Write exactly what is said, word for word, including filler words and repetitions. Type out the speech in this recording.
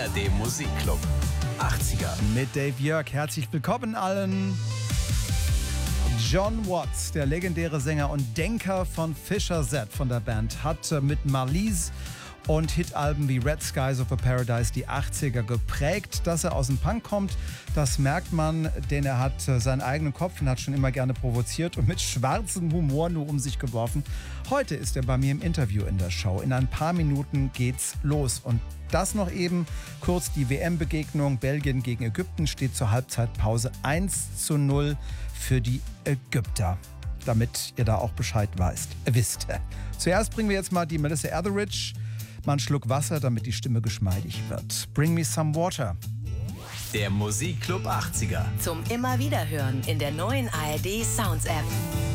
A R D Musikclub achtziger. Mit Dave Jörg. Herzlich willkommen allen. John Watts, der legendäre Sänger und Denker von Fisher Z von der Band, hat mit Marlise und Hitalben wie Red Skies of a Paradise die achtziger geprägt. Dass er aus dem Punk kommt, das merkt man, denn er hat seinen eigenen Kopf und hat schon immer gerne provoziert und mit schwarzem Humor nur um sich geworfen. Heute ist er bei mir im Interview in der Show. In ein paar Minuten geht's los und das noch eben kurz die W M-Begegnung. Belgien gegen Ägypten steht zur Halbzeitpause eins zu null für die Ägypter. Damit ihr da auch Bescheid weißt, wisst. Zuerst bringen wir jetzt mal die Melissa Etheridge. Mal einen Schluck Wasser, damit die Stimme geschmeidig wird. Bring me some water. Der Musikclub achtziger. Zum immer wieder hören in der neuen A R D Sounds App.